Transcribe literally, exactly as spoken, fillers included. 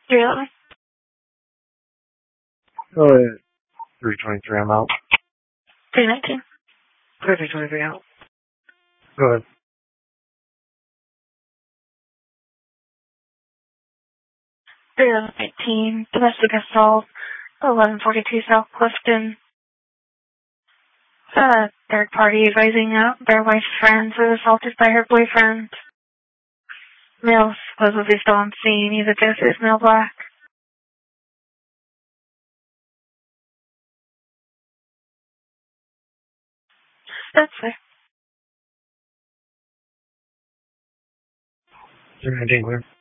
three eleven. Go ahead. three twenty-three, I'm out. three nineteen. three twenty-three out. Go ahead. three eleven nineteen. Domestic assault. eleven forty-two South Clifton. Uh, third party advising out their wife's friend was assaulted by her boyfriend. Male supposedly still on scene. He's a Joseph male black. That's fair. three nineteen, clear.